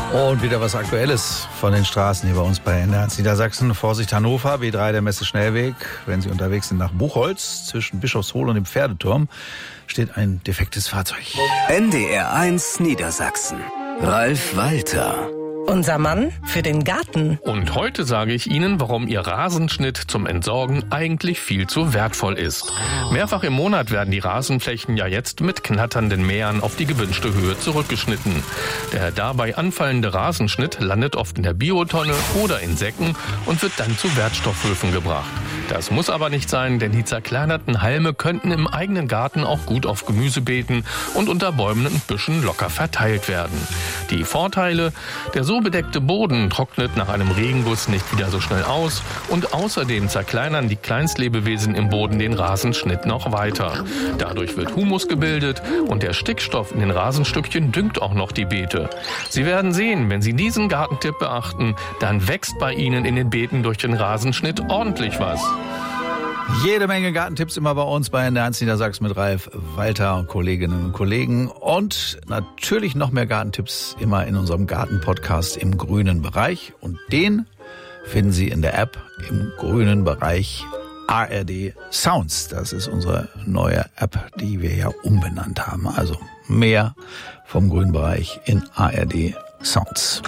Und wieder was Aktuelles von den Straßen hier bei uns bei NDR Niedersachsen. Vorsicht Hannover, B3 der Messe Schnellweg. Wenn Sie unterwegs sind nach Buchholz, zwischen Bischofshohl und dem Pferdeturm, steht ein defektes Fahrzeug. NDR 1 Niedersachsen. Ralf Walter. Unser Mann für den Garten. Und heute sage ich Ihnen, warum Ihr Rasenschnitt zum Entsorgen eigentlich viel zu wertvoll ist. Mehrfach im Monat werden die Rasenflächen ja jetzt mit knatternden Mähern auf die gewünschte Höhe zurückgeschnitten. Der dabei anfallende Rasenschnitt landet oft in der Biotonne oder in Säcken und wird dann zu Wertstoffhöfen gebracht. Das muss aber nicht sein, denn die zerkleinerten Halme könnten im eigenen Garten auch gut auf Gemüsebeeten und unter Bäumen und Büschen locker verteilt werden. Die Vorteile: Der so bedeckte Boden trocknet nach einem Regenguss nicht wieder so schnell aus und außerdem zerkleinern die Kleinstlebewesen im Boden den Rasenschnitt noch weiter. Dadurch wird Humus gebildet und der Stickstoff in den Rasenstückchen düngt auch noch die Beete. Sie werden sehen, wenn Sie diesen Gartentipp beachten, dann wächst bei Ihnen in den Beeten durch den Rasenschnitt ordentlich was. Jede Menge Gartentipps immer bei uns bei NDR Niedersachsen mit Ralf Walter und Kolleginnen und Kollegen. Und natürlich noch mehr Gartentipps immer in unserem Garten-Podcast im grünen Bereich. Und den finden Sie in der App im grünen Bereich ARD Sounds. Das ist unsere neue App, die wir ja umbenannt haben. Also mehr vom grünen Bereich in ARD Sounds.